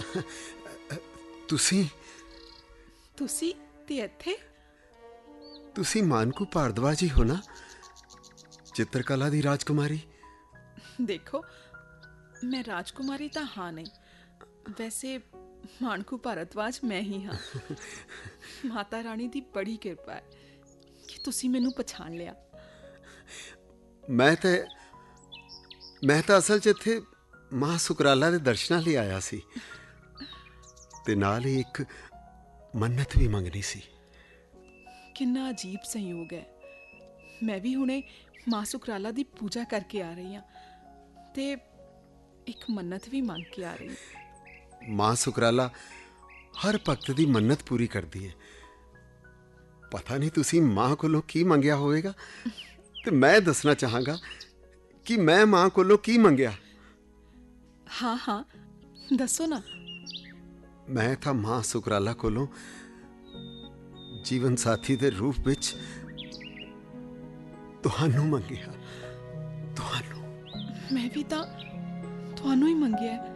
ਤੁਸੀਂ ਤੁਸੀਂ ਤੇ ਇੱਥੇ? ਤੁਸੀਂ ਮਾਨਕੂ ਭਾਰਦਵਾਜ ਹੀ ਹੋ ਨਾ, ਚਿੱਤਰਕਲਾ ਦੀ ਰਾਜਕੁਮਾਰੀ? ਦੇਖੋ, ਮੈਂ ਰਾਜਕੁਮਾਰੀ ਤਾਂ ਹਾਂ ਨਹੀਂ, ਵੈਸੇ ਮਾਨਕੂ ਭਾਰਦਵਾਜ ਮੈਂ ਹੀ ਹਾਂ। ਮਾਤਾ ਰਾਣੀ ਦੀ ਬੜੀ ਕਿਰਪਾ ਹੈ ਕਿ ਤੁਸੀਂ ਮੈਨੂੰ ਪਛਾਣ ਲਿਆ। ਮੈਂ ਤਾਂ ਅਸਲ 'ਚ ਇੱਥੇ ਮਾਂ ਸੁਕਰਾਲਾ ਦੇ ਦਰਸ਼ਨਾਂ ਲਈ ਆਇਆ ਸੀ, ਤੇ ਨਾਲ ਹੀ ਇੱਕ ਮੰਨਤ ਵੀ ਮੰਗਣੀ ਸੀ। ਕਿੰਨਾ ਅਜੀਬ ਸੰਯੋਗ ਹੈ, ਮੈਂ ਵੀ ਹੁਣੇ ਮਾਂ ਸੁਕਰਾਲਾ ਦੀ ਪੂਜਾ ਕਰਕੇ ਆ ਰਹੀ ਹਾਂ ਤੇ ਇੱਕ ਮੰਨਤ ਵੀ ਮੰਗ ਕੇ ਆ ਰਹੀ ਹਾਂ। ਮਾਂ ਸੁਕਰਾਲਾ ਹਰ ਭਗਤ ਦੀ ਮੰਨਤ ਪੂਰੀ ਕਰਦੀ ਹੈ। ਪਤਾ ਨਹੀਂ ਤੁਸੀਂ ਮਾਂ ਕੋਲੋਂ ਕੀ ਮੰਗਿਆ ਹੋਵੇਗਾ, ਤੇ ਮੈਂ ਦੱਸਣਾ ਚਾਹਾਂਗਾ ਕਿ ਮੈਂ ਮਾਂ ਕੋਲੋਂ ਕੀ ਮੰਗਿਆ। ਹਾਂ ਹਾਂ, ਦੱਸੋ ਨਾ। ਮੈਂ ਤਾਂ ਮਾਂ ਸੁਕਰਾਲਾ ਕੋਲੋਂ ਜੀਵਨ ਸਾਥੀ ਦੇ ਰੂਪ ਵਿੱਚ ਤੁਹਾਨੂੰ ਮੰਗਿਆ। ਤੁਹਾਨੂੰ। ਮੈਂ ਵੀ ਤਾਂ ਤੁਹਾਨੂੰ ਹੀ ਮੰਗਿਆ ਹੈ।